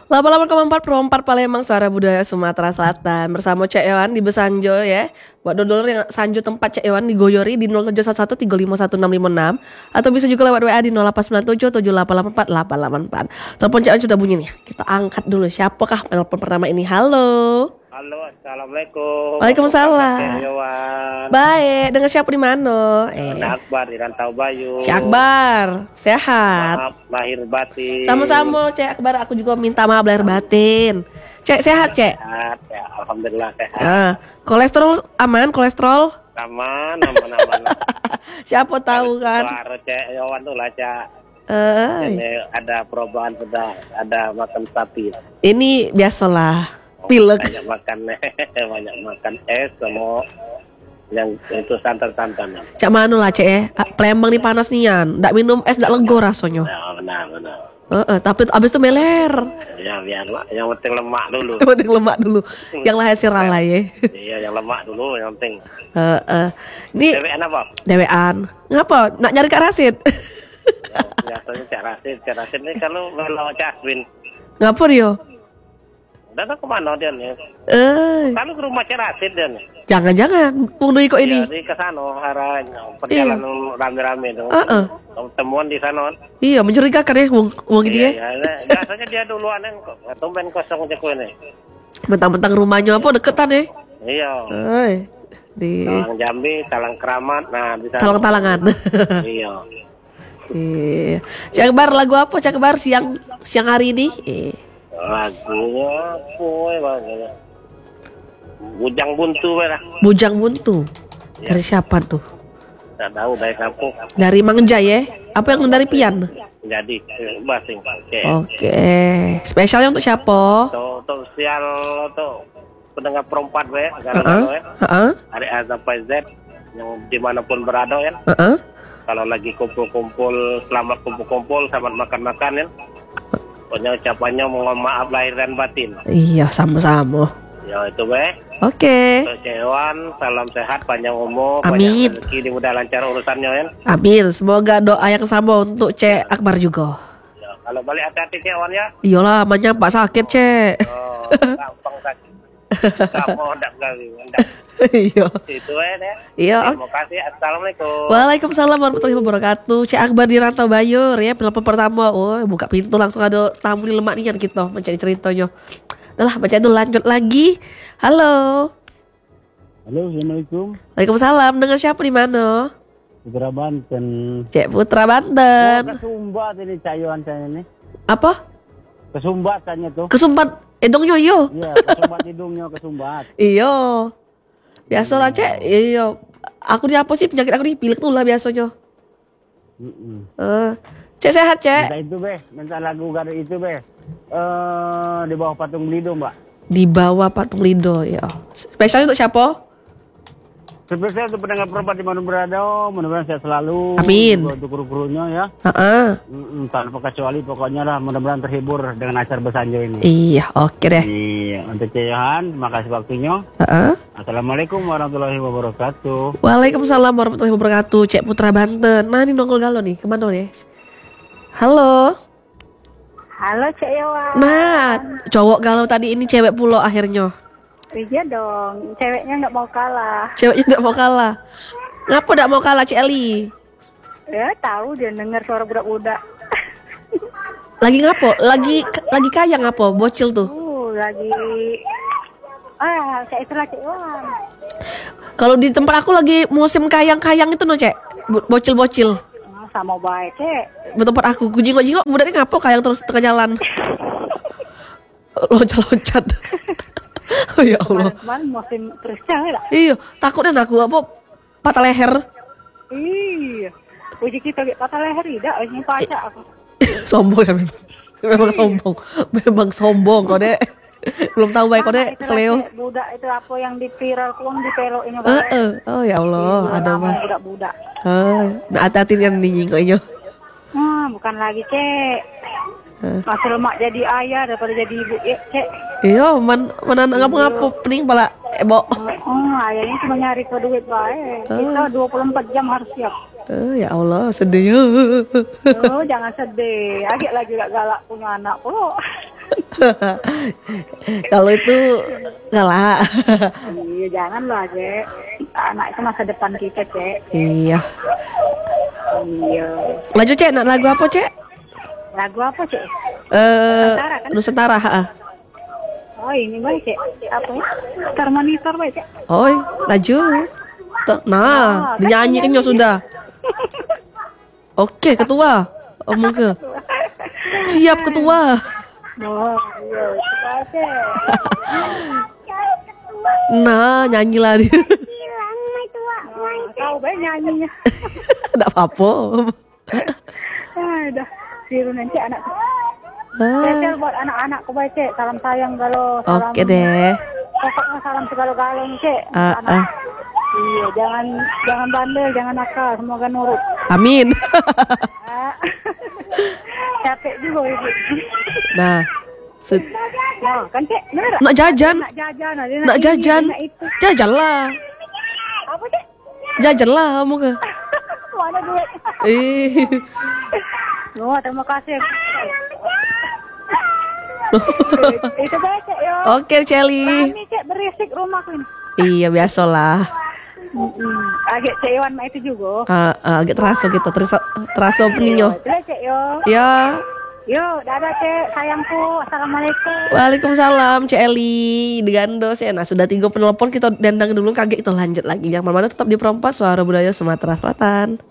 88,4 Palembang, suara budaya Sumatera Selatan. Bersama Cek Ewan di Besanjo ya. Buat dodol yang Sanjo tempat Cek Ewan di Goyori di 0711351656 atau bisa juga lewat WA di 08977884 Telepon Cek Ewan sudah bunyi nih. Kita angkat dulu. Siapakah penelpon pertama ini? Halo. Halo, assalamualaikum. Waalaikumsalam. Baik, dengan siapa di mana? Akbar di Rantau Bayu. Cek Akbar, sehat. Maaf lahir batin. Sama-sama Cek Akbar, aku juga minta maaf lahir batin. Cek sehat Cek? Sehat, ya, alhamdulillah sehat. Kolesterol aman, kolesterol? Aman. Siapa tahu kan? Baru Cek Yawan tuh lah Cak. Ini ada perubahan sudah ada makan sapi. Ini biasalah. Pilek. Banyak makan es sama yang itu santan-santan. Cak manu lah Cek ya. Palembang nih panas nian. Ndak minum es ndak lego rasanya. Ya, benar. Tapi abis itu meler. Ya biarlah, yang penting lemak dulu. Yang penting lemak dulu. Yang lain sirala ya. Iya, yang lemak dulu yang penting. Ini Dewean apa? dewean. Ngapa? Nak nyari Kak Rasid? Biasanya Cak Rasid ini kalau Cak Aswin. Ngapa dia? Udah kemana dia nih? Kalau ke rumah Cak Rasid dia nih. Jangan-jangan Pung Doi kok ini. Jadi ke sana arah perjalanan rame-rame tuh. Temuan di sana. Iya, mencurigakan ya wong ini ya. Biasanya dia duluan kan tumben kosong aja kue nih. Mentang-mentang rumahnya apa deketan ya? Iya. Di Talang Jambi, Talang Keramat, nah di sana. Talang-talangan. Iya. Iya. Cak Akbar, lagu apa Cak Akbar siang hari ini? Lagunya apa ya? Bujang Buntu lah. Bujang Buntu. Dari siapa tuh? Nggak tahu dari kampung. Dari Mangja ya? Apa yang dari Pian? Jadi basing. Oke. Spesialnya untuk siapa? Untuk sial tuh pendengar perempat we, Hari A sampai Z yang dimanapun berada ya. Kalau lagi kumpul-kumpul, selamat kumpul-kumpul, selamat makan-makan ya. Pokoknya ucapannya mohon maaf lahir dan batin. Iya, sama-sama. Ya itu we. Oke. Untuk Cewan, salam sehat, panjang umur, Amin. banyak rezeki, mudah lancar urusannya ya. Amin. Semoga doa yang sama untuk Cek Akbar juga. Ya, kalau balik hati-hati Cewan ya. Iyalah, banyak Pak sakit Cek. Oh, gampang sakit. Kamu hendak kali. Iya. Itu ya. Iya. Terima kasih. Assalamualaikum. Waalaikumsalam warahmatullahi wabarakatuh. Cek Akbar di Rantau Bayur ya, penelpon pertama. Oh, buka pintu langsung ada tamu di lemak nih kan kita mencari ceritanya. Udah lah, baca itu lanjut lagi. Halo. Halo, assalamualaikum. Waalaikumsalam. Dengan siapa di mana? Putra Banten. Cek Putra Banten. Kesumbat ini cayuan saya ini. Apa? Kesumbat tanya tuh. Kesumbat edongnya yo. Iya, kesumbat hidungnya kesumbat. Iyo. Biasalah Cek. Iyo. Aku di apa sih penyakit aku di pilek tuh lah biasanya. Cek sehat Cek. Minta itu be, minta lagu gado itu be. Di bawah patung Lido mbak. Di bawah patung Lido ya. Spesialnya untuk siapa? Spesial untuk pendengar perempat di mana berada, mudah-mudahan sehat selalu. Amin. Juga untuk kru-krunya ya. Tanpa kecuali pokoknya lah mudah-mudahan terhibur dengan acara Besanjo ini. Iya, oke deh. Iya, untuk Ceyohan, terima kasih waktunya. Assalamualaikum warahmatullahi wabarakatuh. Waalaikumsalam warahmatullahi wabarakatuh. Cek Putra Banten. Nah ini nongol galau nih, kemana nih? Halo. Halo Cek Yawan. Nah, cowok galau tadi ini cewek pula akhirnya. Iya dong, ceweknya nggak mau kalah. Ceweknya nggak mau kalah. Ngapa nggak mau kalah Cek Eli? Ya tahu dia dengar suara budak-budak. Lagi ngapo? Lagi kaya ngapo? Bocil tuh. Lagi. Cek itulah Cek Yawan. Kalau di tempat aku lagi musim kayang-kayang itu no Cek. Bocil-bocil. Sama baik Cek. Di tempat aku jingok-jingok budaknya ngapo kayang terus tengah jalan. Loncat-loncat. Oh ya Allah. Kemarin musim terjang ya. Iya, takutnya aku apa patah leher. Iya. Uji kita patah leher tidak, ini pacar aku. Sombong ya memang. Memang sombong. Memang sombong kode. Belum tahu baik kode seleo. Budak itu apa yang di viral kuang di pelok ini. Oh ya Allah, ada mah. Budak-budak. Nah hati-hati yang dingin kayaknya. Bukan lagi Cek. Masih lemak jadi ayah daripada jadi ibu Cek. Iya, mana ngapa-ngapa pening pala ebo. Ayahnya cuma nyari ke duit baik. Kita 24 jam harus siap. Ya Allah, sedih. Jangan sedih. Agak lagi gak galak punya anak pula. Kalau itu enggak lah. Iya, janganlah, Cek. Anak itu masa depan kita, Cek. Iya. Iya. Lanjut, Cek. Nak lagu apa, Cek? Lagu apa, Cek? Nusantara kan? Nusantara, Oh, ini baik, Cek. Apa ya? Star Monitor, baik, Cek. Oi, laju. Tuh, nah, dinyanyikannya sudah. Oke, ketua. Omong ke. Siap, ketua. Oh, iya. Suka, Cek. Nah, nyanyilah dia. Tahu baik nyanyinya. Enggak apa-apa. Dah. Siru nanti anak. Spesial buat anak-anakku baik, Cek. Salam sayang galau. Oke deh. Pokoknya salam segala-galanya, Cek. Iya, jangan bandel, jangan nakal, semoga nurut. Amin. Capek juga Ibu. Nah, Nah, kan Cek, bener gak? nak jajan. Nak jajan, Nak jajan. Jajanlah. Apa, Cek? Jajanlah kamu ke. Mana duit? Oh, terima kasih. Itu baik, Cek, yo. Oke, Celi. Kami, Cek, berisik rumahku ini. Iya, biasalah. Agak Cek Iwan mah itu juga. Agak terasa gitu, terasa openingnya. Itu Cek, yo. Ya. Yo, dadah, Cek, sayangku. Assalamualaikum. Waalaikumsalam, Cek Eli. Digandos ya. Nah, sudah 3 penelpon, kita dandang dulu, kaget kita lanjut lagi. Yang mana tetap di Perempat Suara Budaya Sumatera Selatan.